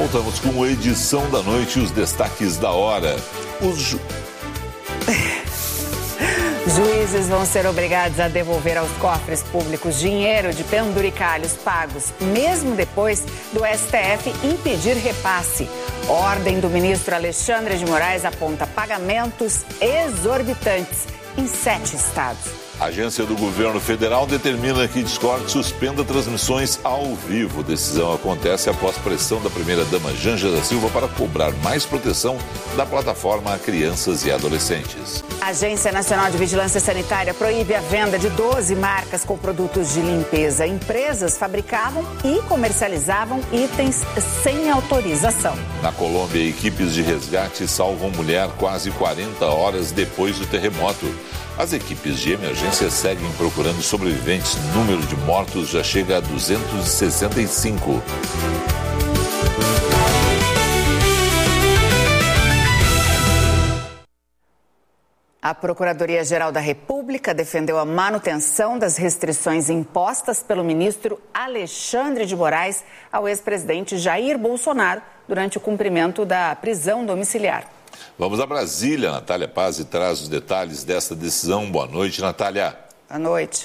Voltamos com a edição da noite e os destaques da hora. Juízes vão ser obrigados a devolver aos cofres públicos dinheiro de penduricalhos pagos, mesmo depois do STF impedir repasse. Ordem do ministro Alexandre de Moraes aponta pagamentos exorbitantes em 7 estados. A agência do governo federal determina que Discord suspenda transmissões ao vivo. Decisão acontece após pressão da primeira-dama Janja da Silva para cobrar mais proteção da plataforma a crianças e adolescentes. A Agência Nacional de Vigilância Sanitária proíbe a venda de 12 marcas com produtos de limpeza. Empresas fabricavam e comercializavam itens sem autorização. Na Colômbia, equipes de resgate salvam mulher quase 40 horas depois do terremoto. As equipes de emergência seguem procurando sobreviventes. O número de mortos já chega a 265. A Procuradoria-Geral da República defendeu a manutenção das restrições impostas pelo ministro Alexandre de Moraes ao ex-presidente Jair Bolsonaro durante o cumprimento da prisão domiciliar. Vamos a Brasília. Natália Pazzi traz os detalhes dessa decisão. Boa noite, Natália. Boa noite.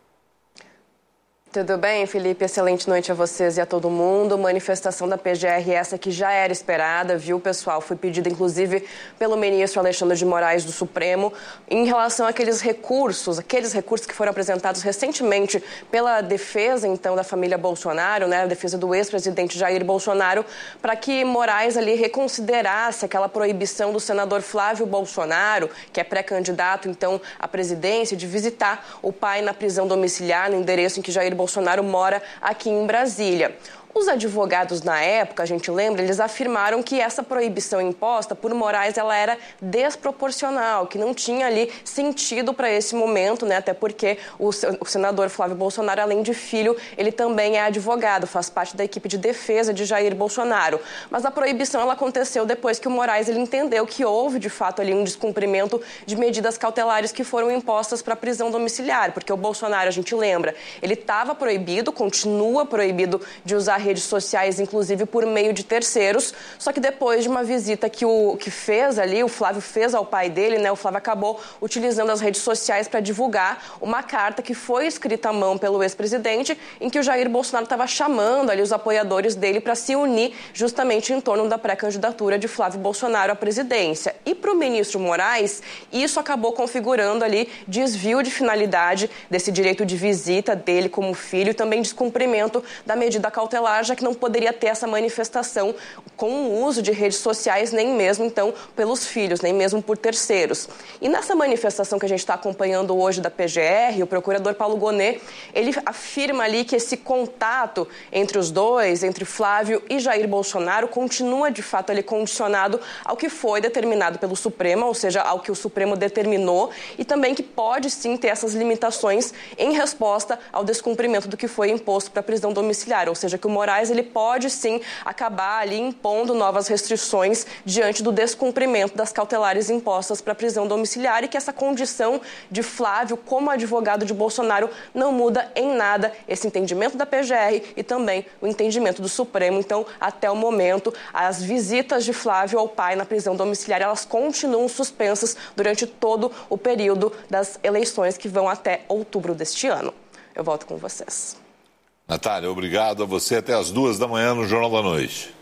Tudo bem, Felipe? Excelente noite a vocês e a todo mundo. Manifestação da PGR, essa que já era esperada, viu, pessoal? Foi pedida, inclusive, pelo ministro Alexandre de Moraes do Supremo, em relação àqueles recursos que foram apresentados recentemente pela defesa, então, da família Bolsonaro, né? A defesa do ex-presidente Jair Bolsonaro, para que Moraes ali reconsiderasse aquela proibição do senador Flávio Bolsonaro, que é pré-candidato, então, à presidência, de visitar o pai na prisão domiciliar, no endereço em que Jair Bolsonaro mora aqui em Brasília. Os advogados, na época, a gente lembra, eles afirmaram que essa proibição imposta por Moraes, ela era desproporcional, que não tinha ali sentido para esse momento, né? Até porque o senador Flávio Bolsonaro, além de filho, ele também é advogado, faz parte da equipe de defesa de Jair Bolsonaro. Mas a proibição, ela aconteceu depois que o Moraes, ele entendeu que houve, de fato, ali um descumprimento de medidas cautelares que foram impostas para prisão domiciliar, porque o Bolsonaro, a gente lembra, ele estava proibido, continua proibido de usar redes sociais, inclusive por meio de terceiros, só que depois de uma visita que o Flávio fez ao pai dele, né, o Flávio acabou utilizando as redes sociais para divulgar uma carta que foi escrita à mão pelo ex-presidente, em que o Jair Bolsonaro estava chamando ali os apoiadores dele para se unir justamente em torno da pré-candidatura de Flávio Bolsonaro à presidência. E para o ministro Moraes, isso acabou configurando ali desvio de finalidade desse direito de visita dele como filho e também descumprimento da medida cautelar, já que não poderia ter essa manifestação com o uso de redes sociais, nem mesmo, então, pelos filhos, nem mesmo por terceiros. E nessa manifestação que a gente está acompanhando hoje da PGR, o procurador Paulo Gonet, ele afirma ali que esse contato entre os dois, entre Flávio e Jair Bolsonaro, continua, de fato, ali condicionado ao que foi determinado pelo Supremo, ou seja, ao que o Supremo determinou, e também que pode, sim, ter essas limitações em resposta ao descumprimento do que foi imposto para a prisão domiciliar, ou seja, que o Moraes, ele pode sim acabar ali impondo novas restrições diante do descumprimento das cautelares impostas para a prisão domiciliar e que essa condição de Flávio como advogado de Bolsonaro não muda em nada esse entendimento da PGR e também o entendimento do Supremo. Então, até o momento, as visitas de Flávio ao pai na prisão domiciliar, elas continuam suspensas durante todo o período das eleições que vão até outubro deste ano. Eu volto com vocês. Natália, obrigado a você. Até às 2h no Jornal da Noite.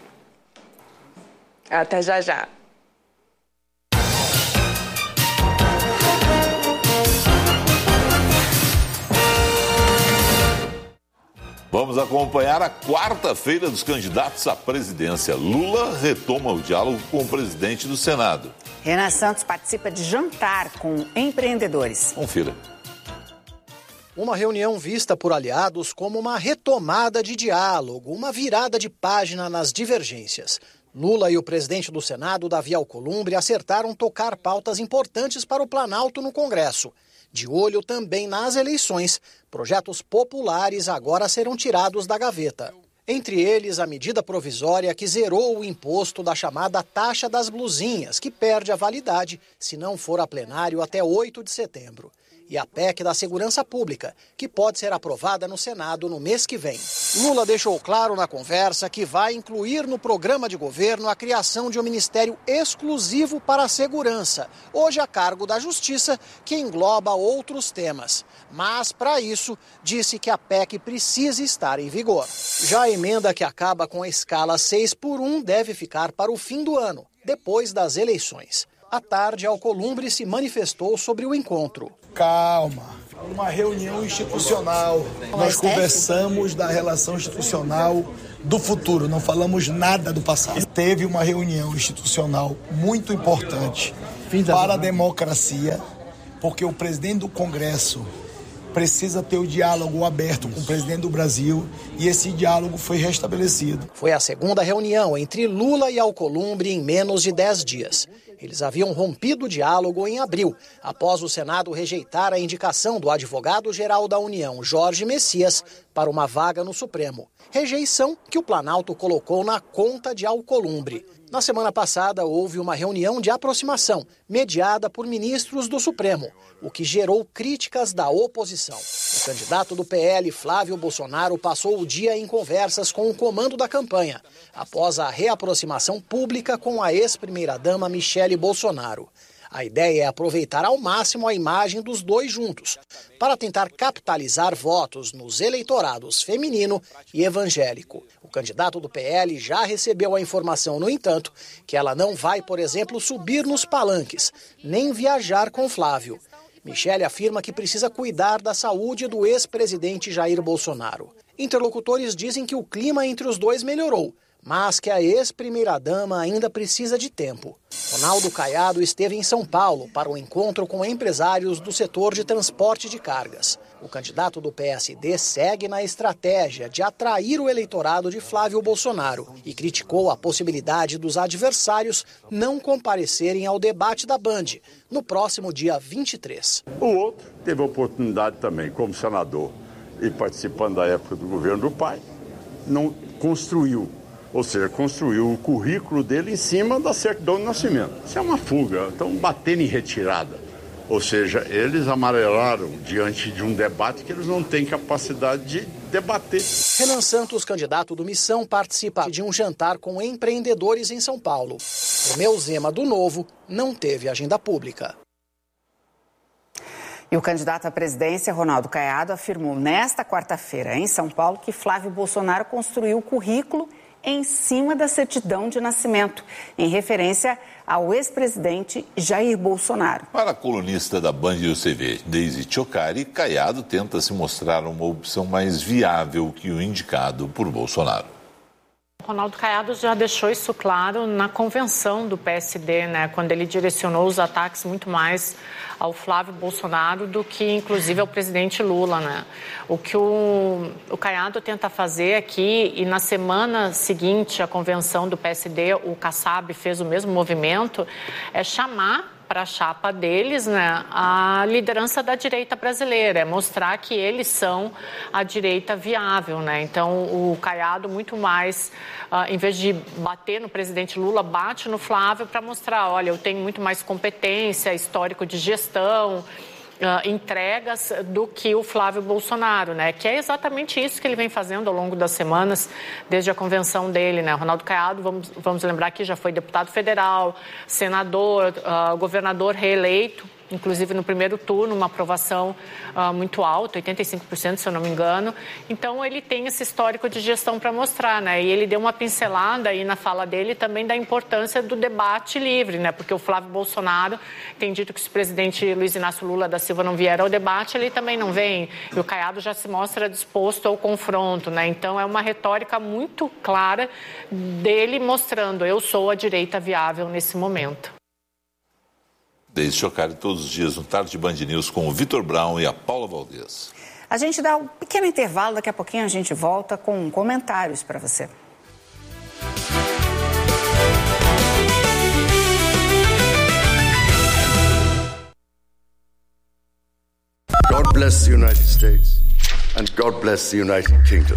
Até já, já. Vamos acompanhar a quarta-feira dos candidatos à presidência. Lula retoma o diálogo com o presidente do Senado. Renan Santos participa de jantar com empreendedores. Confira. Uma reunião vista por aliados como uma retomada de diálogo, uma virada de página nas divergências. Lula e o presidente do Senado, Davi Alcolumbre, acertaram tocar pautas importantes para o Planalto no Congresso. De olho também nas eleições, projetos populares agora serão tirados da gaveta. Entre eles, a medida provisória que zerou o imposto da chamada taxa das blusinhas, que perde a validade se não for a plenário até 8 de setembro. e a PEC da Segurança Pública, que pode ser aprovada no Senado no mês que vem. Lula deixou claro na conversa que vai incluir no programa de governo a criação de um ministério exclusivo para a segurança, hoje a cargo da Justiça, que engloba outros temas. Mas, para isso, disse que a PEC precisa estar em vigor. Já a emenda que acaba com a escala 6x1 deve ficar para o fim do ano, depois das eleições. À tarde, Alcolumbre se manifestou sobre o encontro. Calma, uma reunião institucional. Nós conversamos da relação institucional do futuro, não falamos nada do passado. Teve uma reunião institucional muito importante para a democracia, porque o presidente do Congresso precisa ter o diálogo aberto com o presidente do Brasil e esse diálogo foi restabelecido. Foi a segunda reunião entre Lula e Alcolumbre em menos de 10 dias. Eles haviam rompido o diálogo em abril, após o Senado rejeitar a indicação do advogado-geral da União, Jorge Messias, para uma vaga no Supremo. Rejeição que o Planalto colocou na conta de Alcolumbre. Na semana passada, houve uma reunião de aproximação, mediada por ministros do Supremo, o que gerou críticas da oposição. O candidato do PL, Flávio Bolsonaro, passou o dia em conversas com o comando da campanha, após a reaproximação pública com a ex-primeira-dama Michele Bolsonaro. A ideia é aproveitar ao máximo a imagem dos dois juntos, para tentar capitalizar votos nos eleitorados feminino e evangélico. O candidato do PL já recebeu a informação, no entanto, que ela não vai, por exemplo, subir nos palanques, nem viajar com Flávio. Michele afirma que precisa cuidar da saúde do ex-presidente Jair Bolsonaro. Interlocutores dizem que o clima entre os dois melhorou, mas que a ex-primeira-dama ainda precisa de tempo. Ronaldo Caiado esteve em São Paulo para um encontro com empresários do setor de transporte de cargas. O candidato do PSD segue na estratégia de atrair o eleitorado de Flávio Bolsonaro e criticou a possibilidade dos adversários não comparecerem ao debate da Band no próximo dia 23. O outro teve a oportunidade também, como senador e participando da época do governo do pai, não construiu. Ou seja, construiu o currículo dele em cima da certidão de nascimento. Isso é uma fuga, estão batendo em retirada. Ou seja, eles amarelaram diante de um debate que eles não têm capacidade de debater. Renan Santos, candidato do Missão, participa de um jantar com empreendedores em São Paulo. Romeu Zema, do Novo, não teve agenda pública. E o candidato à presidência, Ronaldo Caiado, afirmou nesta quarta-feira em São Paulo que Flávio Bolsonaro construiu o currículo em cima da certidão de nascimento, em referência ao ex-presidente Jair Bolsonaro. Para a colunista da Band News TV, Deise Chocari, Caiado tenta se mostrar uma opção mais viável que o indicado por Bolsonaro. Ronaldo Caiado já deixou isso claro na convenção do PSD, quando ele direcionou os ataques muito mais ao Flávio Bolsonaro do que, inclusive, ao presidente Lula. O que o Caiado tenta fazer aqui, e na semana seguinte à convenção do PSD, o Kassab fez o mesmo movimento, é chamar para a chapa deles, a liderança da direita brasileira, é mostrar que eles são a direita viável, Então, o Caiado muito mais, em vez de bater no presidente Lula, bate no Flávio para mostrar, olha, eu tenho muito mais competência, histórico de gestão, entregas do que o Flávio Bolsonaro, que é exatamente isso que ele vem fazendo ao longo das semanas, desde a convenção dele, Ronaldo Caiado, vamos lembrar que já foi deputado federal, senador, governador reeleito, inclusive no primeiro turno, uma aprovação muito alta, 85%, se eu não me engano. Então, ele tem esse histórico de gestão para mostrar, E ele deu uma pincelada aí na fala dele também da importância do debate livre, Porque o Flávio Bolsonaro tem dito que se o presidente Luiz Inácio Lula da Silva não vier ao debate, ele também não vem. E o Caiado já se mostra disposto ao confronto, Então, é uma retórica muito clara dele mostrando, eu sou a direita viável nesse momento. Deise Chocari todos os dias no Tarde Band News com o Vitor Brown e a Paula Valdez. A gente dá um pequeno intervalo, daqui a pouquinho a gente volta com comentários para você. God bless the United States and God bless the United Kingdom.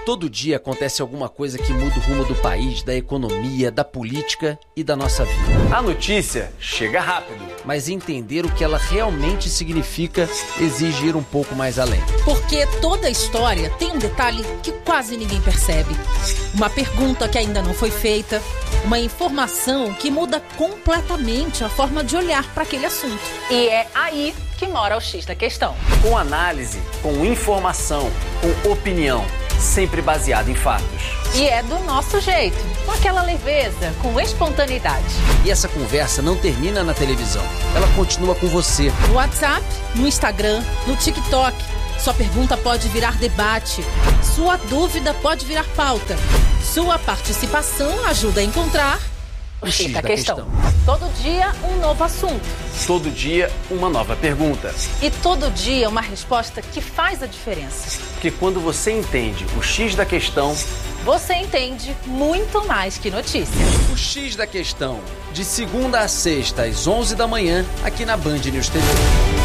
Todo dia acontece alguma coisa que muda o rumo do país, da economia, da política e da nossa vida. A notícia chega rápido. Mas entender o que ela realmente significa exige ir um pouco mais além. Porque toda história tem um detalhe que quase ninguém percebe. Uma pergunta que ainda não foi feita, uma informação que muda completamente a forma de olhar para aquele assunto. E é aí que mora o X da questão. Com análise, com informação, com opinião, sempre baseado em fatos. E é do nosso jeito, com aquela leveza, com espontaneidade. E essa conversa não termina na televisão, ela continua com você. No WhatsApp, no Instagram, no TikTok. Sua pergunta pode virar debate. Sua dúvida pode virar pauta. Sua participação ajuda a encontrar o X da questão. Todo dia, um novo assunto. Todo dia, uma nova pergunta. E todo dia, uma resposta que faz a diferença. Porque quando você entende o X da questão, você entende muito mais que notícia. O X da questão, de segunda a sexta, às 11 da manhã, aqui na Band News TV.